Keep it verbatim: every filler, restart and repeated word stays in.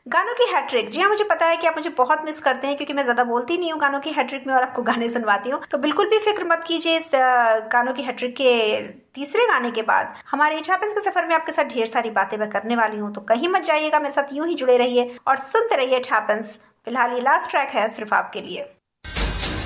गानों की हैट्रिक। जी हाँ, मुझे पता है कि आप मुझे बहुत मिस करते हैं क्योंकि मैं ज्यादा बोलती नहीं हूँ गानों की हैट्रिक में और आपको गाने सुनवाती हूँ। तो बिल्कुल भी फिक्र मत कीजिए, इस गानों की हैट्रिक के तीसरे गाने के बाद हमारे इट हैपेंस के सफर में आपके साथ ढेर सारी बातें मैं करने वाली हूँ। तो कहीं मत जाइएगा, मेरे साथ यूं ही जुड़े रहिए और सुनते रहिए इट हैपेंस। फिलहाल ये लास्ट ट्रैक है सिर्फ आपके लिए।